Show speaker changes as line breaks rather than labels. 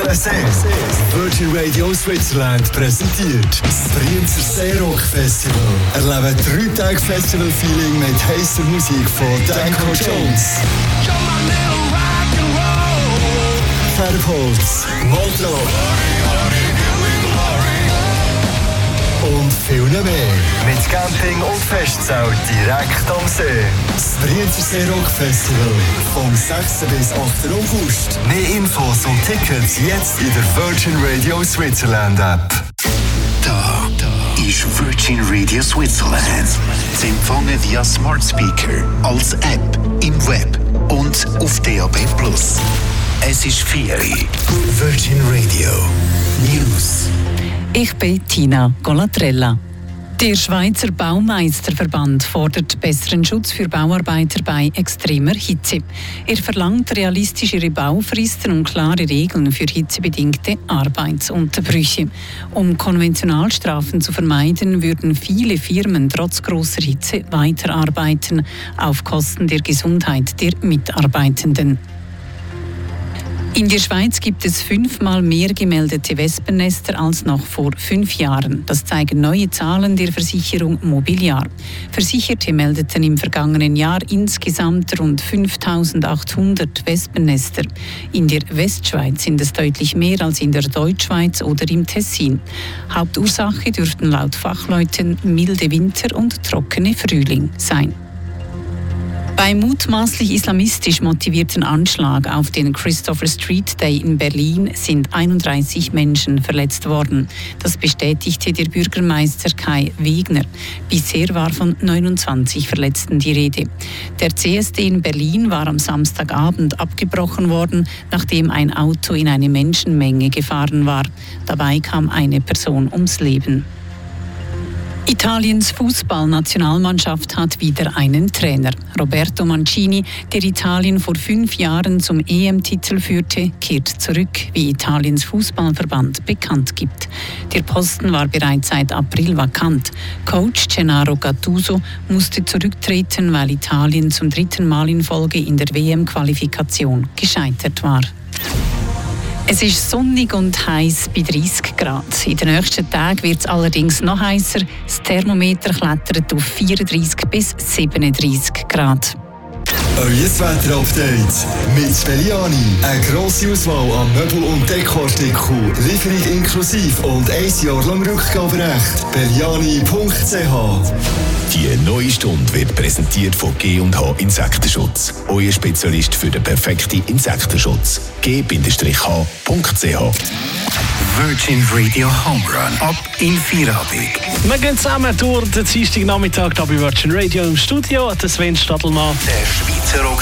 Virgin Radio Switzerland präsentiert das Brienzer Seerock Festival. Erlebe 3 Tage Festival-Feeling mit heißer Musik von Danko Jones, Farbholz, Moldro und viel mehr. Mit Camping und Festzelt direkt am See. Das Brienzer Seerock Festival vom 6. bis 8. August. Mehr Infos und Tickets jetzt in der Virgin Radio Switzerland App.
Da ist Virgin Radio Switzerland. Zu empfangen via Smart Speaker, als App, im Web und auf DAB+. Es ist Ferien. Virgin Radio News.
Ich bin Tina Golatrella. Der Schweizer Baumeisterverband fordert besseren Schutz für Bauarbeiter bei extremer Hitze. Er verlangt realistischere Baufristen und klare Regeln für hitzebedingte Arbeitsunterbrüche. Um Konventionalstrafen zu vermeiden, würden viele Firmen trotz grosser Hitze weiterarbeiten, auf Kosten der Gesundheit der Mitarbeitenden. In der Schweiz gibt es 5-mal mehr gemeldete Wespennester als noch vor 5 Jahren. Das zeigen neue Zahlen der Versicherung Mobiliar. Versicherte meldeten im vergangenen Jahr insgesamt rund 5.800 Wespennester. In der Westschweiz sind es deutlich mehr als in der Deutschschweiz oder im Tessin. Hauptursache dürften laut Fachleuten milde Winter und trockene Frühling sein. Beim mutmaßlich islamistisch motivierten Anschlag auf den Christopher Street Day in Berlin sind 31 Menschen verletzt worden. Das bestätigte der Bürgermeister Kai Wegner. Bisher war von 29 Verletzten die Rede. Der CSD in Berlin war am Samstagabend abgebrochen worden, nachdem ein Auto in eine Menschenmenge gefahren war. Dabei kam eine Person ums Leben. Italiens Fußballnationalmannschaft hat wieder einen Trainer. Roberto Mancini, der Italien vor 5 Jahren zum EM-Titel führte, kehrt zurück, wie Italiens Fußballverband bekannt gibt. Der Posten war bereits seit April vakant. Coach Gennaro Gattuso musste zurücktreten, weil Italien zum 3. Mal in Folge in der WM-Qualifikation gescheitert war. Es ist sonnig und heiß bei 30 Grad. In den nächsten Tagen wird es allerdings noch heißer. Das Thermometer klettert auf 34 bis 37 Grad.
Euer Wetter-Update mit Belliani. Eine grosse Auswahl an Möbel- und Dekoartikeln. Lieferung inklusive und 1 Jahr lang Rückgaberecht. Belliani.ch.
Die neue Stunde wird präsentiert von G&H Insektenschutz. Euer Spezialist für den perfekten Insektenschutz. G-H.ch. Virgin Radio Home Run. Ab in Feierabend.
Wir gehen zusammen durch den Dienstagnachmittag hier bei Virgin Radio im Studio. Der Sven Stadelmann.
Der Schweizer